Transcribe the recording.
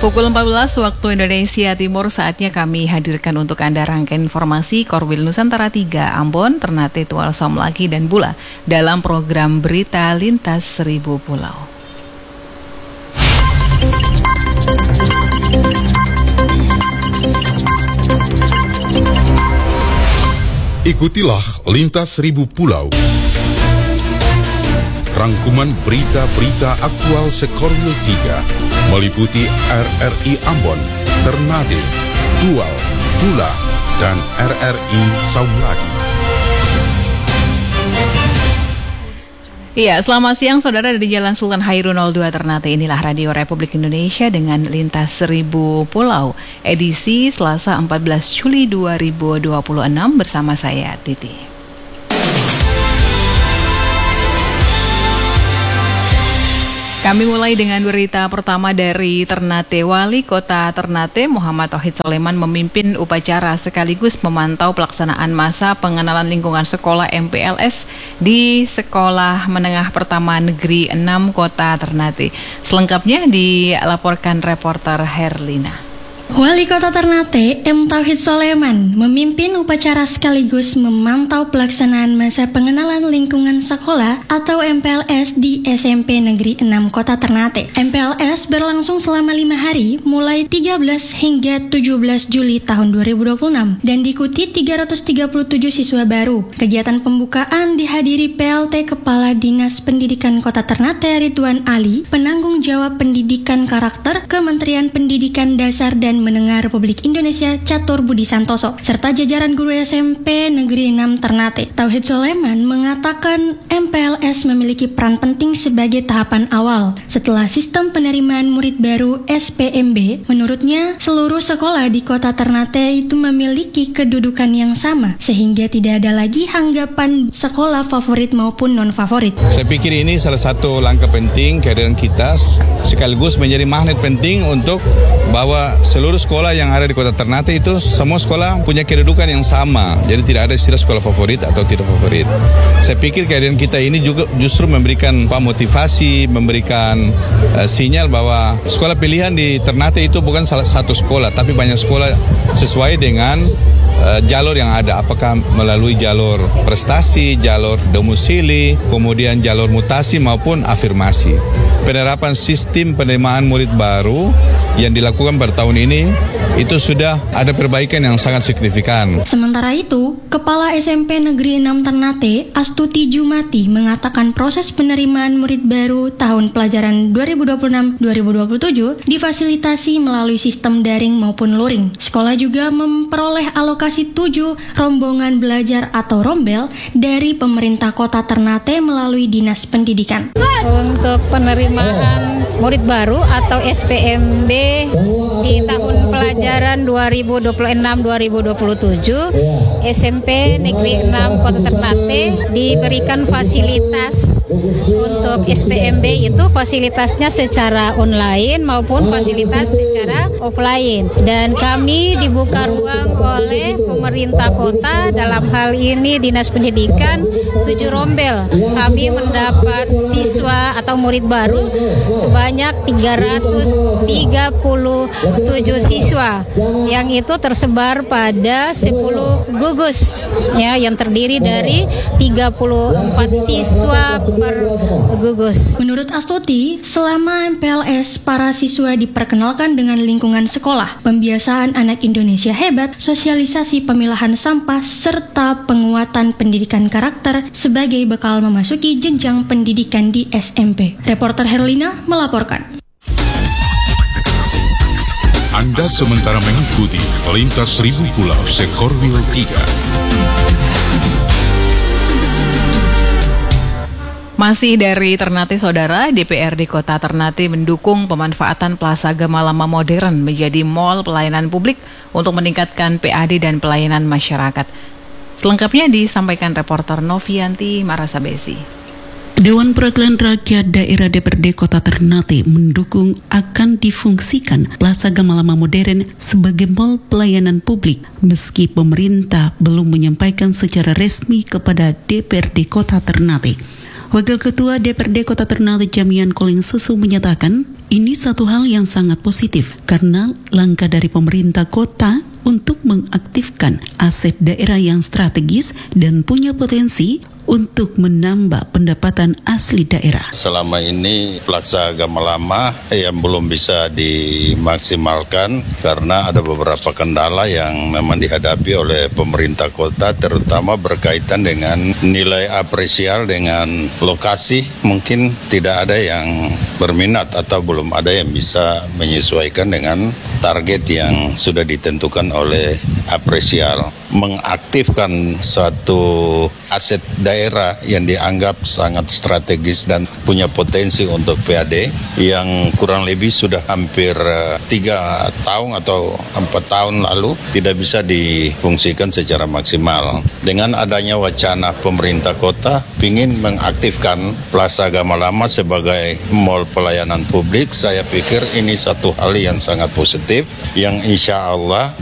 Pukul 14 waktu Indonesia Timur, saatnya kami hadirkan untuk Anda rangkaian informasi Korwil Nusantara 3, Ambon, Ternate, Tual, Somlaki, dan Bula dalam program Berita Lintas Seribu Pulau. Ikutilah Lintas Seribu Pulau. Rangkuman berita-berita aktual Sekorwil 3 meliputi RRI Ambon, Ternate, Tual, Bula, dan RRI Somlaki. Iya, selamat siang saudara dari Jalan Sultan Hairun 02 Ternate. Inilah Radio Republik Indonesia dengan Lintas Seribu Pulau, edisi Selasa 14 Juli 2026 bersama saya, Titi. Kami mulai dengan berita pertama dari Ternate. Wali Kota Ternate Muhammad Tauhid Soleman memimpin upacara sekaligus memantau pelaksanaan masa pengenalan lingkungan sekolah MPLS di Sekolah Menengah Pertama Negeri 6 Kota Ternate. Selengkapnya dilaporkan reporter Herlina. Wali Kota Ternate, M. Tauhid Soleman, memimpin upacara sekaligus memantau pelaksanaan masa pengenalan lingkungan sekolah atau MPLS di SMP Negeri 6 Kota Ternate. MPLS berlangsung selama 5 hari, mulai 13 hingga 17 Juli tahun 2026, dan diikuti 337 siswa baru. Kegiatan pembukaan dihadiri PLT Kepala Dinas Pendidikan Kota Ternate Ridwan Ali, penanggung jawab pendidikan karakter Kementerian Pendidikan Dasar dan Menengah Republik Indonesia Catur Budi Santoso, serta jajaran guru SMP Negeri 6 Ternate. Tauhid Soleman mengatakan MPLS memiliki peran penting sebagai tahapan awal setelah sistem penerimaan murid baru SPMB. Menurutnya, seluruh sekolah di Kota Ternate itu memiliki kedudukan yang sama, sehingga tidak ada lagi anggapan sekolah favorit maupun non-favorit. Saya pikir ini salah satu langkah penting kehadiran kita, sekaligus menjadi magnet penting untuk bahwa seluruh sekolah yang ada di Kota Ternate itu semua sekolah punya kedudukan yang sama. Jadi tidak ada istilah sekolah favorit atau tidak favorit. Saya pikir kehadiran kita ini juga justru memberikan motivasi, memberikan sinyal bahwa sekolah pilihan di Ternate itu bukan salah satu sekolah, tapi banyak sekolah sesuai dengan jalur yang ada, apakah melalui jalur prestasi, jalur domisili, kemudian jalur mutasi maupun afirmasi. Penerapan sistem penerimaan murid baru yang dilakukan pada tahun ini itu sudah ada perbaikan yang sangat signifikan. Sementara itu, Kepala SMP Negeri 6 Ternate, Astuti Jumati, mengatakan proses penerimaan murid baru tahun pelajaran 2026-2027 difasilitasi melalui sistem daring maupun luring. Sekolah juga memperoleh alokasi 7 rombongan belajar atau rombel dari pemerintah Kota Ternate melalui Dinas Pendidikan. Untuk penerimaan murid baru atau SPMB di tahun pelajaran 2026-2027, SMP Negeri 6 Kota Ternate diberikan fasilitas untuk SPMB itu fasilitasnya secara online maupun fasilitas secara offline. Dan kami dibuka ruang oleh pemerintah kota, dalam hal ini Dinas Pendidikan, 7 rombel. Kami mendapat siswa atau murid baru sebanyak 337 siswa, yang itu tersebar pada 10 gugus ya, yang terdiri dari 34 siswa per gugus. Menurut Astuti, selama MPLS para siswa diperkenalkan dengan lingkungan sekolah, pembiasaan anak Indonesia hebat, sosialisasi pemilahan sampah, serta penguatan pendidikan karakter sebagai bekal memasuki jenjang pendidikan di SMP. Reporter Herlina melaporkan. Anda sementara mengikuti Lintas Seribu Pulau Sekorwil 3. Masih dari Ternate, saudara, DPRD Kota Ternate mendukung pemanfaatan Plaza Gamalama modern menjadi mall pelayanan publik untuk meningkatkan PAD dan pelayanan masyarakat. Selengkapnya disampaikan reporter Novianti Marasabesi. Dewan Perwakilan Rakyat Daerah DPRD Kota Ternate mendukung akan difungsikan Plaza Gamalama modern sebagai mall pelayanan publik meski pemerintah belum menyampaikan secara resmi kepada DPRD Kota Ternate. Wakil Ketua DPRD Kota Ternate Jamian Koleng Susu menyatakan, ini satu hal yang sangat positif karena langkah dari pemerintah kota untuk mengaktifkan aset daerah yang strategis dan punya potensi untuk menambah pendapatan asli daerah. Selama ini Plaza Agama Lama yang belum bisa dimaksimalkan karena ada beberapa kendala yang memang dihadapi oleh pemerintah kota, terutama berkaitan dengan nilai apresial dengan lokasi. Mungkin tidak ada yang berminat atau belum ada yang bisa menyesuaikan dengan target yang sudah ditentukan oleh apresial. Mengaktifkan suatu aset daerah yang dianggap sangat strategis dan punya potensi untuk PAD yang kurang lebih sudah hampir 3 tahun atau 4 tahun lalu tidak bisa difungsikan secara maksimal. Dengan adanya wacana pemerintah kota ingin mengaktifkan Plaza Agama Lama sebagai mall pelayanan publik, saya pikir ini satu hal yang sangat positif yang insya Allah